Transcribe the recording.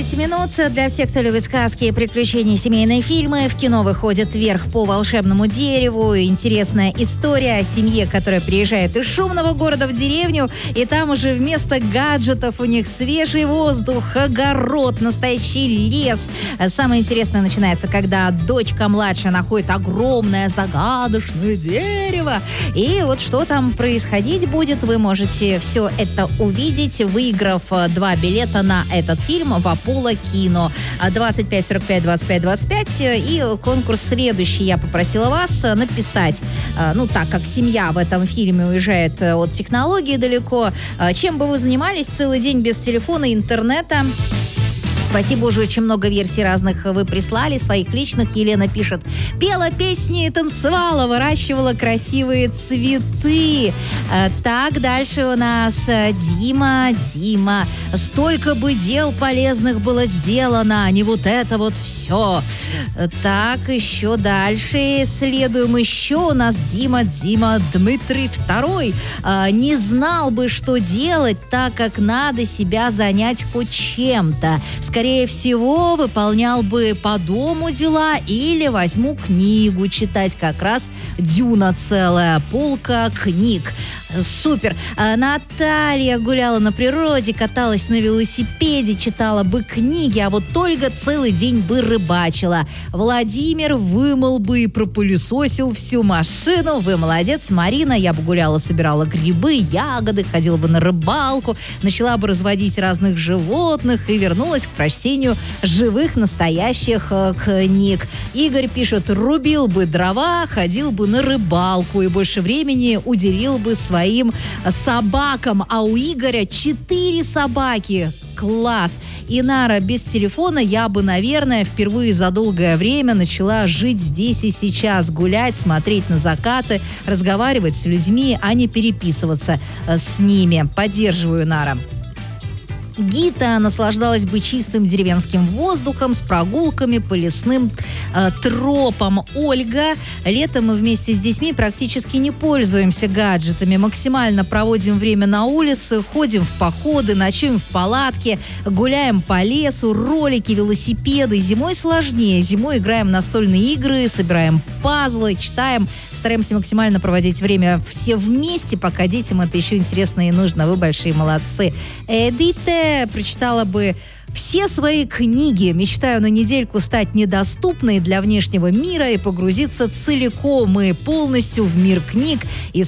15 минут для всех, кто любит сказки, приключения, семейные фильмы. В кино выходит «Вверх по волшебному дереву». Интересная история о семье, которая приезжает из шумного города в деревню, и там уже вместо гаджетов у них свежий воздух, огород, настоящий лес. Самое интересное начинается, когда дочка младшая находит огромное загадочное дерево. И вот что там происходить будет, вы можете все это увидеть, выиграв 2 билета на этот фильм в Apollo Кино. 25 45 25 25. И конкурс следующий. Я попросила вас написать, так как семья в этом фильме уезжает от технологии далеко, чем бы вы занимались целый день без телефона и интернета. Спасибо, уже очень много версий разных вы прислали, своих личных. Елена пишет: пела песни, танцевала, выращивала красивые цветы. Так, дальше у нас Дима. Столько бы дел полезных было сделано, а не вот это вот все. Так, еще дальше следуем. Еще у нас Дима Дмитрий II. Не знал бы, что делать, так как надо себя занять хоть чем-то. Скорее всего, выполнял бы по дому дела или возьму книгу читать. Как раз «Дюна» целая полка книг. Супер. Наталья гуляла на природе, каталась на велосипеде, читала бы книги, а вот Ольга целый день бы рыбачила. Владимир вымыл бы и пропылесосил всю машину. Вы молодец, Марина. Я бы гуляла, собирала грибы, ягоды, ходила бы на рыбалку, начала бы разводить разных животных и вернулась к прочтению живых, настоящих книг. Игорь пишет: рубил бы дрова, ходил бы на рыбалку и больше времени уделил бы своим собакам. А у Игоря 4 собаки. Класс. Инара: без телефона я бы, наверное, впервые за долгое время начала жить здесь и сейчас. Гулять, смотреть на закаты, разговаривать с людьми, а не переписываться с ними. Поддерживаю, Инара. Гита наслаждалась бы чистым деревенским воздухом с прогулками по лесным тропам. Ольга: летом мы вместе с детьми практически не пользуемся гаджетами. Максимально проводим время на улице, ходим в походы, ночуем в палатке, гуляем по лесу, ролики, велосипеды. Зимой сложнее. Зимой играем в настольные игры, собираем пазлы, читаем. Стараемся максимально проводить время все вместе, пока детям это еще интересно и нужно. Вы большие молодцы. Эдите прочитала бы все свои книги. Мечтаю на недельку стать недоступной для внешнего мира и погрузиться целиком и полностью в мир книг и